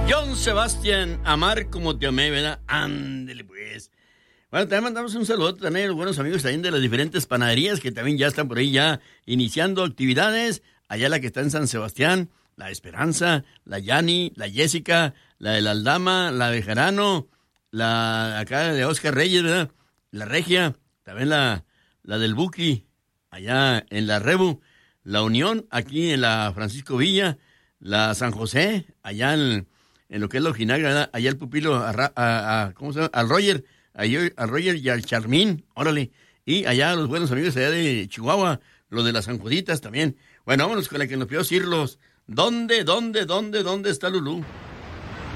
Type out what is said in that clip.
John Sebastián, amar como te amé, ¿verdad? Ándele pues. Bueno, también mandamos un saludo también a los buenos amigos también de las diferentes panaderías que también ya están por ahí ya iniciando actividades. Allá la que está en San Sebastián, la Esperanza, la Yani, la Jessica, la de la Aldama, la de Jarano, la acá de Oscar Reyes, ¿verdad? La Regia, también la del Buki, allá en la Rebu, la Unión, aquí en la Francisco Villa, la San José, allá en lo que es la Ojinaga, ¿verdad? Allá el pupilo, ¿cómo se llama? Al Roger y al Charmín, órale. Y allá los buenos amigos allá de Chihuahua, los de las San Juditas también. Bueno, vámonos con la que nos pidió Cirlos. ¿Dónde está Lulú?